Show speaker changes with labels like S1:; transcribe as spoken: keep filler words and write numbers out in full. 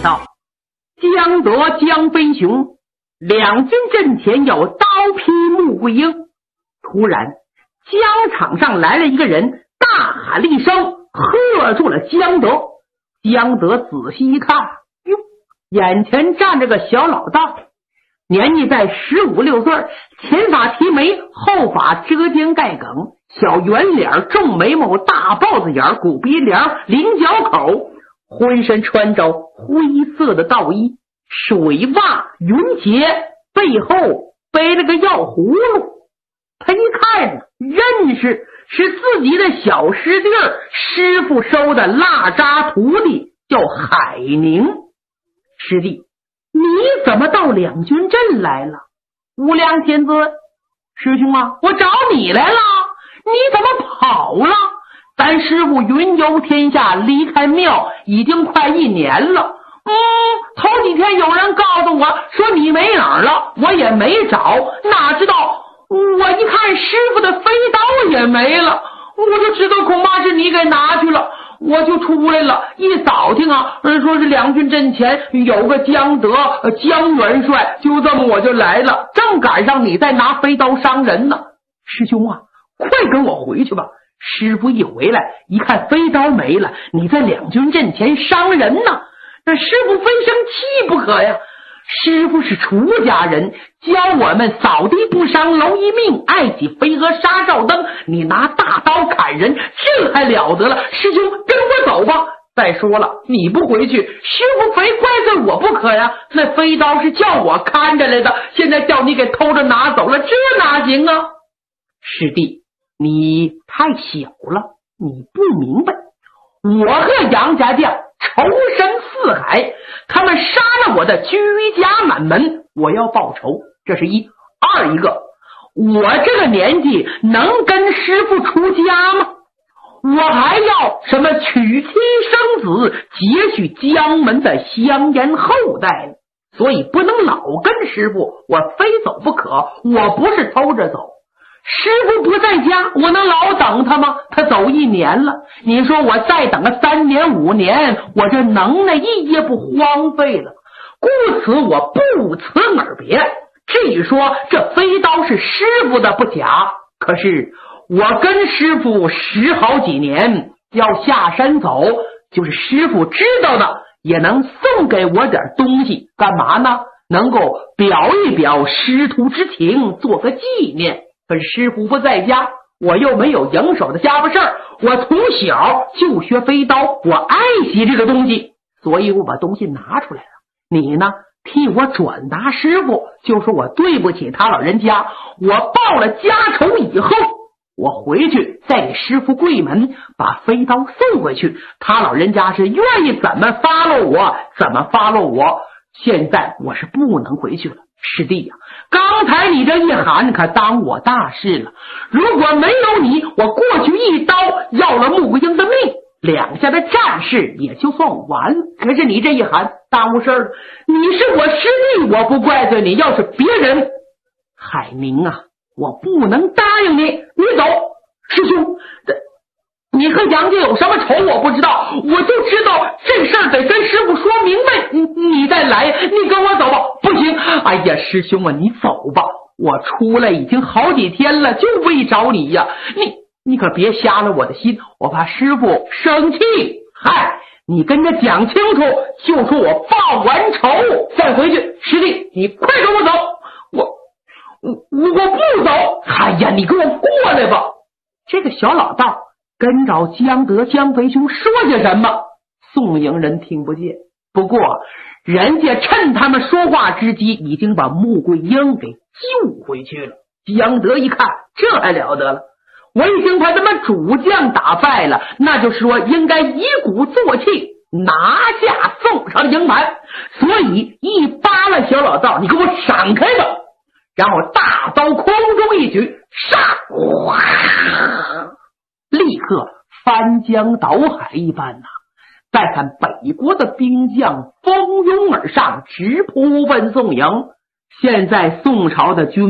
S1: 道，江德、江飞雄两军阵前要刀劈穆桂英，突然疆场上来了一个人，大喊了一声，喝住了江德。江德仔细一看，哟，眼前站着个小老道，年纪在十五六岁，前发提眉，后发遮肩盖梗，小圆脸，重眉毛，大豹子眼，鼓鼻梁，菱角口，浑身穿着灰色的道衣，水袜云结，背后背了个药葫芦。他一看认识，是自己的小师弟儿，师傅收的蜡渣徒弟，叫海宁。师弟，你怎么到两军阵来了？无量天尊，师兄啊，我找你来了，你怎么跑了？咱师傅云游天下，离开庙已经快一年了。嗯，头几天有人告诉我说你没哪儿了，我也没找，哪知道我一看师傅的飞刀也没了，我就知道恐怕是你给拿去了，我就出来了。一扫听啊，说是两军阵前有个江德江元帅，就这么我就来了，正赶上你在拿飞刀伤人呢。师兄啊，快跟我回去吧。师傅一回来一看飞刀没了，你在两军阵前伤人呢，那师傅非生气不可呀。师傅是出家人，教我们扫地不伤蝼蚁命，爱惜飞蛾杀照灯，你拿大刀砍人，这还了得了。师兄跟我走吧。再说了，你不回去，师傅非怪罪我不可呀。那飞刀是叫我看着来的，现在叫你给偷着拿走了，这哪行啊？师弟，你太小了，你不明白，我和杨家将仇深似海，他们杀了我的居家满门，我要报仇，这是一。二一个，我这个年纪能跟师傅出家吗？我还要什么娶妻生子，接续江门的香烟后代，所以不能老跟师傅，我非走不可。我不是偷着走，师傅不在家，我能老等他吗？他走一年了，你说我再等个三年五年，我这能耐一夜不荒废了。故此我不辞而别。至于说这飞刀是师傅的不假，可是我跟师傅十好几年，要下山走，就是师傅知道的也能送给我点东西，干嘛呢？能够表一表师徒之情，做个纪念。可是师傅不在家，我又没有营手的家伙事儿，我从小就学飞刀，我爱惜这个东西，所以我把东西拿出来了。你呢，替我转达师傅，就说我对不起他老人家，我报了家仇以后，我回去再给师傅跪门，把飞刀送回去，他老人家是愿意怎么发落我怎么发落我。现在我是不能回去了。师弟呀、啊，刚才你这一喊可当我大事了，如果没有你，我过去一刀要了穆桂英的命，两家的战事也就算完了。可是你这一喊耽误事儿了，你是我师弟，我不怪罪你，要是别人，海明啊，我不能答应你，你走。师兄，你和杨家有什么仇我不知道，我就知道这事儿得跟师傅说明白，你你再来，你跟我走吧。不行，哎呀，师兄啊，你走吧，我出来已经好几天了，就为找你呀，你你可别瞎了我的心，我怕师傅生气。嗨，你跟他讲清楚，就说我报完仇再回去。师弟，你快跟我走。我我我不走。哎呀，你跟我过来吧。这个小老道跟着江德江飞兄说些什么，宋营人听不见。不过人家趁他们说话之机，已经把穆桂英给救回去了。江德一看，这还了得了，我已经把他们主将打败了，那就是说应该一鼓作气拿下宋朝的营盘，所以一扒拉小老道，你给我闪开吧。然后大刀空中一举，杀，哇，立刻翻江倒海一般呐、啊！再看北国的兵将蜂拥而上，直扑奔宋营。现在宋朝的军